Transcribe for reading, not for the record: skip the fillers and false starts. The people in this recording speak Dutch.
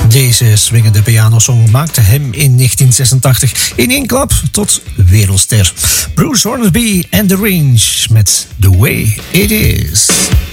Deze swingende pianosong maakte hem in 1986 in één klap tot wereldster. Bruce Hornsby and the Range met The Way It Is.